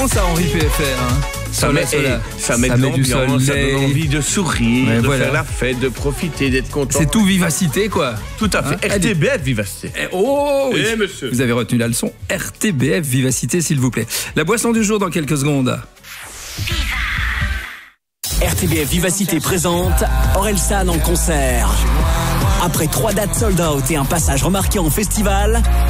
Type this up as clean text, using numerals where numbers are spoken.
bon ça, Henri PFR. Hein. Ça met de l'ambiance, ça donne envie de sourire, de faire la fête, de profiter, d'être content. C'est tout vivacité, quoi. Tout à fait. RTBF Vivacité. Oui. Monsieur. Vous avez retenu la leçon. RTBF Vivacité, s'il vous plaît. La boisson du jour dans quelques secondes. RTBF Vivacité présente Orelsan en concert. Après 3 dates sold out et un passage remarqué en festival,